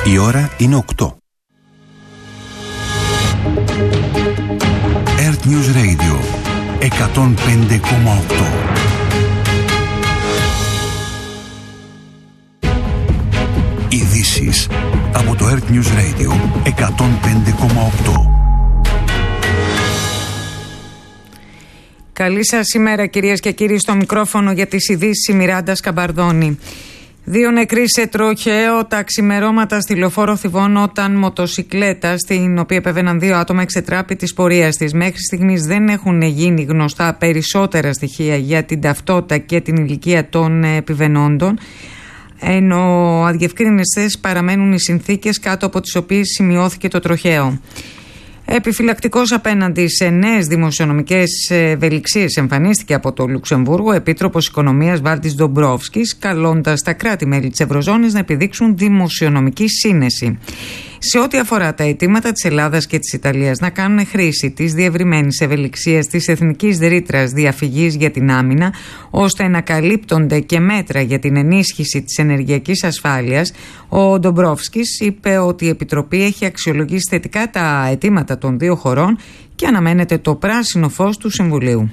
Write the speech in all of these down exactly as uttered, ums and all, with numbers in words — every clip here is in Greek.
Η ώρα είναι οκτώ. Earth News Radio εκατόν πέντε κόμμα οκτώ. Ειδήσεις από το Earth News Radio εκατόν πέντε κόμμα οκτώ. Καλή σας ημέρα, κυρίες και κύριοι, στο μικρόφωνο για τις ειδήσεις η Μιράντα Σκαμπαρδόνη. Δύο νεκροί σε τροχαίο τα ξημερώματα στη λεωφόρο Θηβών όταν μοτοσικλέτα στην οποία επέβαιναν δύο άτομα εξετράπη της πορείας της. Μέχρι στιγμής δεν έχουν γίνει γνωστά περισσότερα στοιχεία για την ταυτότητα και την ηλικία των επιβαινόντων, ενώ αδιευκρίνιστες παραμένουν οι συνθήκες κάτω από τις οποίες σημειώθηκε το τροχαίο. Επιφυλακτικός απέναντι σε νέες δημοσιονομικές ευελιξίες εμφανίστηκε από το Λουξεμβούργο ο Επίτροπος Οικονομίας Βάλτις Ντομπρόφσκης, καλώντας τα κράτη-μέλη της Ευρωζώνης να επιδείξουν δημοσιονομική σύνεση. Σε ό,τι αφορά τα αιτήματα της Ελλάδας και της Ιταλίας να κάνουν χρήση της διευρυμένης ευελιξίας της Εθνικής Ρήτρας Διαφυγής για την άμυνα, ώστε να καλύπτονται και μέτρα για την ενίσχυση της ενεργειακής ασφάλειας, ο Ντομπρόφσκης είπε ότι η Επιτροπή έχει αξιολογήσει θετικά τα αιτήματα των δύο χωρών και αναμένεται το πράσινο φως του Συμβουλίου.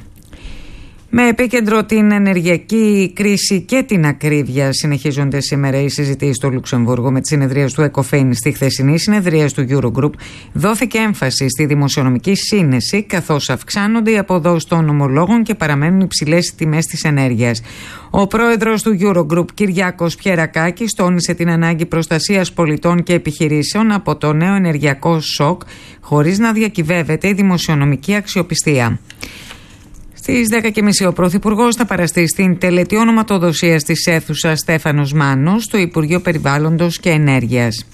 Με επίκεντρο την ενεργειακή κρίση και την ακρίβεια, συνεχίζονται σήμερα οι συζητήσεις στο Λουξεμβούργο. Με τις συνεδρίες του ΕΚΟΦΗΝ στη χθεσινή συνεδρία του Eurogroup δόθηκε έμφαση στη δημοσιονομική σύνεση, καθώς αυξάνονται οι αποδόσεις των ομολόγων και παραμένουν υψηλές οι τιμές της ενέργειας. Ο πρόεδρος του Eurogroup, Κυριάκος Πιερακάκης, τόνισε την ανάγκη προστασίας πολιτών και επιχειρήσεων από το νέο ενεργειακό σοκ, χωρίς να διακυβεύεται η δημοσιονομική αξιοπιστία. Στις δέκα και μισή ο Πρωθυπουργός θα παραστεί στην τελετή ονοματοδοσίας της αίθουσας Στέφανος Μάνος στο Υπουργείο Περιβάλλοντος και Ενέργειας.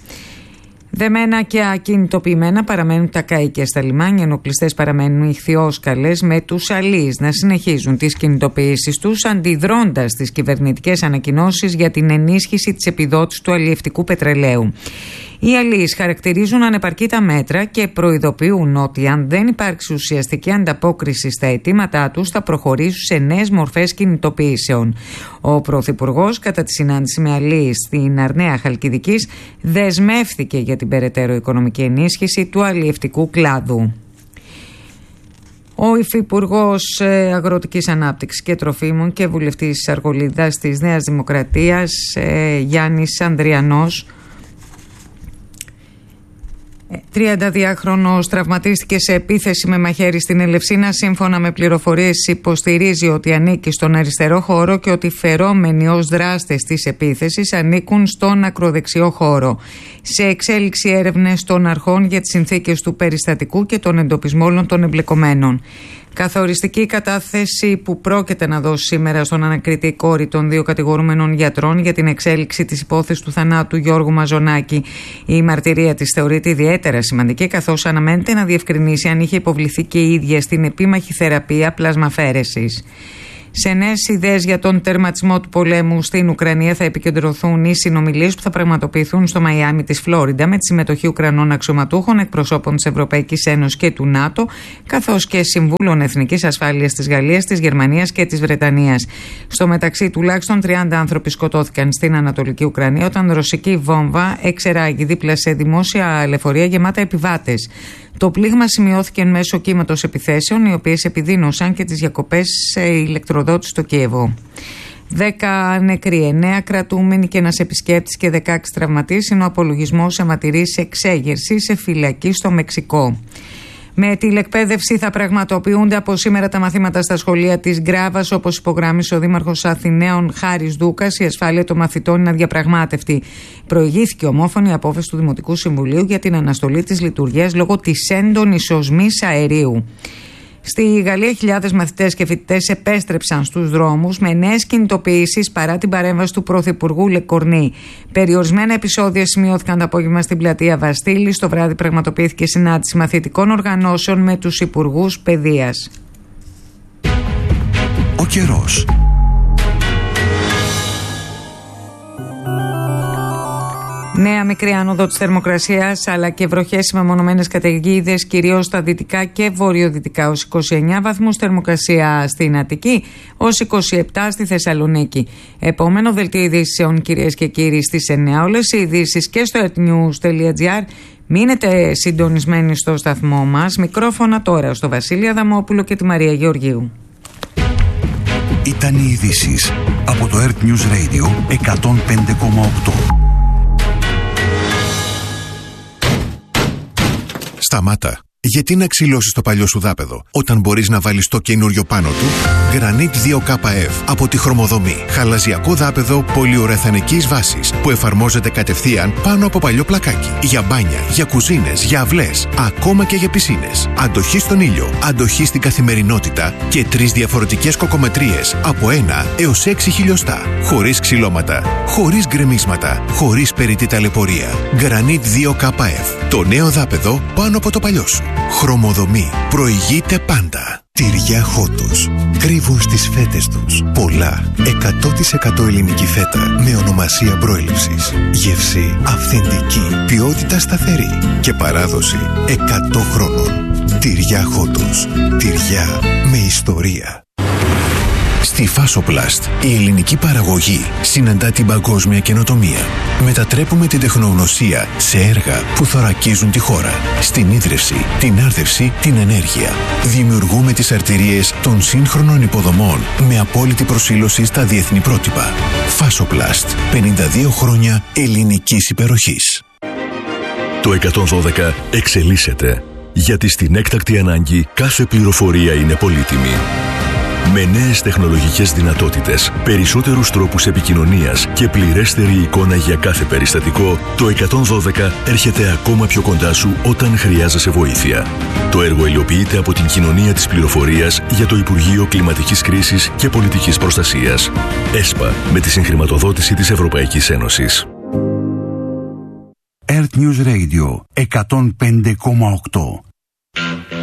Δεμένα και ακινητοποιημένα παραμένουν τα καΐκια στα λιμάνια, ενώ κλειστές παραμένουν οι ιχθυόσκαλες, με τους αλείς να συνεχίζουν τις κινητοποιήσεις τους, αντιδρώντας τις κυβερνητικές ανακοινώσεις για την ενίσχυση της επιδότησης του αλλιευτικού πετρελαίου. Οι αλείς χαρακτηρίζουν ανεπαρκή τα μέτρα και προειδοποιούν ότι αν δεν υπάρξει ουσιαστική ανταπόκριση στα αιτήματά τους θα προχωρήσουν σε νέες μορφές κινητοποιήσεων. Ο Πρωθυπουργός, κατά τη συνάντηση με αλείς στην Αρναία Χαλκιδικής, δεσμεύθηκε για την περαιτέρω οικονομική ενίσχυση του αλλιευτικού κλάδου. Ο Υφυπουργός Αγροτικής Ανάπτυξης και Τροφίμων και βουλευτής Αργολίδας της Νέας Δημοκρατίας, Γιάννης Ανδριανός, τριανταδυάχρονος, τραυματίστηκε σε επίθεση με μαχαίρι στην Ελευσίνα. Σύμφωνα με πληροφορίες, υποστηρίζει ότι ανήκει στον αριστερό χώρο και ότι οι φερόμενοι ως δράστες της επίθεσης ανήκουν στον ακροδεξιό χώρο. Σε εξέλιξη έρευνες των αρχών για τις συνθήκες του περιστατικού και τον εντοπισμό όλων των εμπλεκομένων. Καθοριστική κατάθεση που πρόκειται να δώσει σήμερα στον ανακριτή κόρη των δύο κατηγορούμενων γιατρών για την εξέλιξη της υπόθεσης του θανάτου Γιώργου Μαζονάκη. Η μαρτυρία της θεωρείται ιδιαίτερα σημαντική, καθώς αναμένεται να διευκρινίσει αν είχε υποβληθεί και η ίδια στην επίμαχη θεραπεία πλασμαφαίρεσης. Σε νέες ιδέες για τον τερματισμό του πολέμου στην Ουκρανία θα επικεντρωθούν οι συνομιλίες που θα πραγματοποιηθούν στο Μαϊάμι της Φλόριντα με τη συμμετοχή Ουκρανών αξιωματούχων, εκπροσώπων της Ευρωπαϊκής Ένωσης και του ΝΑΤΟ, καθώς και συμβούλων εθνικής ασφάλειας της Γαλλίας, της Γερμανίας και της Βρετανίας. Στο μεταξύ, τουλάχιστον τριάντα άνθρωποι σκοτώθηκαν στην Ανατολική Ουκρανία όταν ρωσική βόμβα εξεράγει δίπλα σε δημόσια λεωφορεία γεμάτα επιβάτες. Το πλήγμα σημειώθηκε εν μέσω κύματος επιθέσεων, οι οποίες επιδίνωσαν και τις διακοπές σε ηλεκτροδότηση στο Κίεβο. Δέκα νεκροί, εννέα κρατούμενοι και ένας επισκέπτης και δεκαέξι τραυματίες είναι ο απολογισμός αιματηρής εξέγερσης σε φυλακή στο Μεξικό. Με τηλεκπαίδευση θα πραγματοποιούνται από σήμερα τα μαθήματα στα σχολεία της Γκράβας, όπως υπογράμμισε ο Δήμαρχος Αθηναίων Χάρης Δούκας. Η ασφάλεια των μαθητών είναι αδιαπραγμάτευτη. Προηγήθηκε ομόφωνη απόφαση του Δημοτικού Συμβουλίου για την αναστολή της λειτουργίας λόγω της έντονης οσμής αερίου. Στη Γαλλία, χιλιάδες μαθητές και φοιτητές επέστρεψαν στους δρόμους με νέες κινητοποιήσεις παρά την παρέμβαση του Πρωθυπουργού Λεκορνή. Περιορισμένα επεισόδια σημειώθηκαν το απόγευμα στην πλατεία Βαστίλη. Στο βράδυ πραγματοποιήθηκε συνάντηση μαθητικών οργανώσεων με τους υπουργούς παιδείας. Ο καιρός. Νέα μικρή άνοδο της θερμοκρασίας αλλά και βροχές με μεμονωμένες καταιγίδες κυρίως στα δυτικά και βορειοδυτικά ως είκοσι εννέα βαθμούς, θερμοκρασία στην Αττική ως είκοσι επτά στη Θεσσαλονίκη. Επόμενο δελτίο ειδήσεων, κυρίες και κύριοι, στις εννέα. Όλες οι ειδήσεις και στο earthnews.gr. Μείνετε συντονισμένοι στο σταθμό μας. Μικρόφωνα τώρα στο Βασίλη Αδαμόπουλο και τη Μαρία Γεωργίου. Ήταν οι ειδήσεις από το Earth News Radio εκατόν πέντε κόμμα οκτώ. Σταμάτα. Γιατί να ξυλώσεις το παλιό σου δάπεδο όταν μπορείς να βάλεις το καινούριο πάνω του? Granit δύο κέι εφ από τη Χρωμοδομή. Χαλαζιακό δάπεδο πολυουρεθανικής βάσης που εφαρμόζεται κατευθείαν πάνω από παλιό πλακάκι. Για μπάνια, για κουζίνες, για αυλές, ακόμα και για πισίνες. Αντοχή στον ήλιο, αντοχή στην καθημερινότητα και τρεις διαφορετικές κοκομετρίες από ένα έως έξι χιλιοστά. Χωρίς ξυλώματα, χωρίς γκρεμίσματα, χωρίς περιττή ταλαιπωρία. Granit δύο κέι εφ. Το νέο δάπεδο πάνω από το παλιό σου. Χρωμοδομή. Προηγείται πάντα. Τυριά Χότος. Κρύβουν στις φέτες τους πολλά. εκατό τοις εκατό ελληνική φέτα με ονομασία προέλευσης. Γεύση αυθεντική. Ποιότητα σταθερή. Και παράδοση εκατό χρόνων. Τυριά Χότος. Τυριά με ιστορία. Στη Φάσοπλαστ, η ελληνική παραγωγή συναντά την παγκόσμια καινοτομία. Μετατρέπουμε την τεχνογνωσία σε έργα που θωρακίζουν τη χώρα. Στην ίδρυυση, την άρδευση, την ενέργεια. Δημιουργούμε τις αρτηρίες των σύγχρονων υποδομών με απόλυτη προσήλωση στα διεθνή πρότυπα. Φάσοπλαστ, πενήντα δύο χρόνια ελληνικής υπεροχής. Το εκατόν δώδεκα εξελίσσεται, γιατί στην έκτακτη ανάγκη κάθε πληροφορία είναι πολύτιμη. Με νέες τεχνολογικές δυνατότητες, περισσότερους τρόπους επικοινωνίας και πληρέστερη εικόνα για κάθε περιστατικό, το εκατόν δώδεκα έρχεται ακόμα πιο κοντά σου όταν χρειάζεσαι βοήθεια. Το έργο υλοποιείται από την Κοινωνία της Πληροφορίας για το Υπουργείο Κλιματικής Κρίσης και Πολιτικής Προστασίας. ΕΣΠΑ, με τη συγχρηματοδότηση της Ευρωπαϊκής Ένωσης. Earth News Radio εκατόν πέντε κόμμα οκτώ.